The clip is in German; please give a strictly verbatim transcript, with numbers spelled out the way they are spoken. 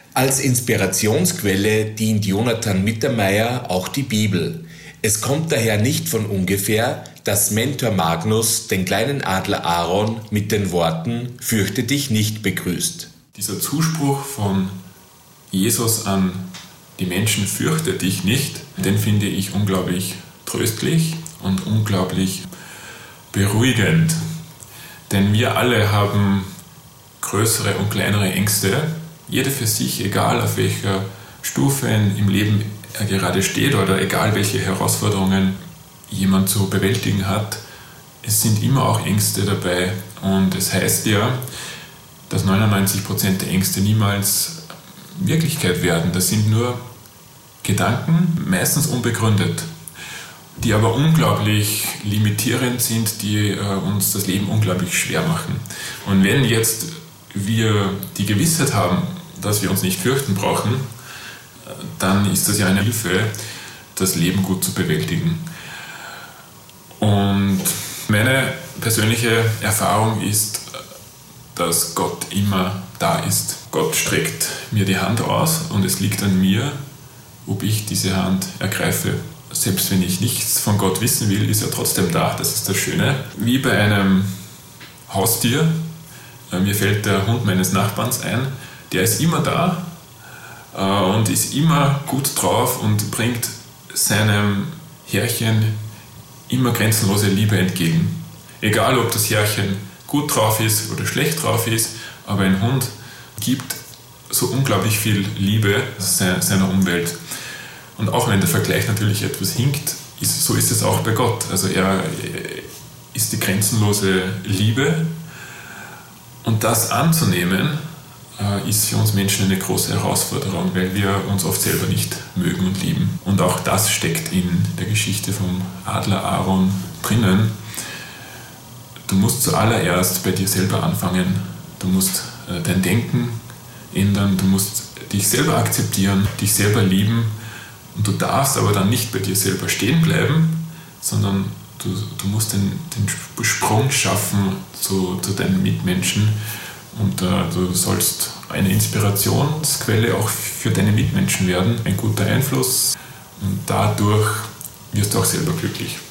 Als Inspirationsquelle dient Jonathan Mittermeier auch die Bibel. Es kommt daher nicht von ungefähr, dass Mentor Magnus den kleinen Adler Aaron mit den Worten „Fürchte dich nicht" begrüßt. Dieser Zuspruch von Jesus an die Menschen, fürchte dich nicht, den finde ich unglaublich tröstlich und unglaublich beruhigend. Denn wir alle haben größere und kleinere Ängste, jeder für sich, egal auf welcher Stufe im Leben er gerade steht oder egal welche Herausforderungen jemand zu bewältigen hat. Es sind immer auch Ängste dabei und es heißt ja, dass neunundneunzig Prozent der Ängste niemals Wirklichkeit werden. Das sind nur Gedanken, meistens unbegründet, die aber unglaublich limitierend sind, die äh, uns das Leben unglaublich schwer machen. Und wenn jetzt wir die Gewissheit haben, dass wir uns nicht fürchten brauchen, dann ist das ja eine Hilfe, das Leben gut zu bewältigen. Und meine persönliche Erfahrung ist, dass Gott immer da ist. Gott streckt mir die Hand aus und es liegt an mir, ob ich diese Hand ergreife. Selbst wenn ich nichts von Gott wissen will, ist er trotzdem da. Das ist das Schöne. Wie bei einem Haustier. Mir fällt der Hund meines Nachbarns ein. Der ist immer da und ist immer gut drauf und bringt seinem Herrchen immer grenzenlose Liebe entgegen. Egal, ob das Herrchen gut drauf ist oder schlecht drauf ist, aber ein Hund gibt so unglaublich viel Liebe seiner Umwelt. Und auch wenn der Vergleich natürlich etwas hinkt, ist, so ist es auch bei Gott. Also er ist die grenzenlose Liebe und das anzunehmen, ist für uns Menschen eine große Herausforderung, weil wir uns oft selber nicht mögen und lieben. Und auch das steckt in der Geschichte vom Adler Aaron drinnen. Du musst zuallererst bei dir selber anfangen. Du musst dein Denken ändern, du musst dich selber akzeptieren, dich selber lieben. Und du darfst aber dann nicht bei dir selber stehen bleiben, sondern du, du musst den, den Sprung schaffen zu, zu deinen Mitmenschen. Und äh, du sollst eine Inspirationsquelle auch für deine Mitmenschen werden, ein guter Einfluss. Und dadurch wirst du auch selber glücklich.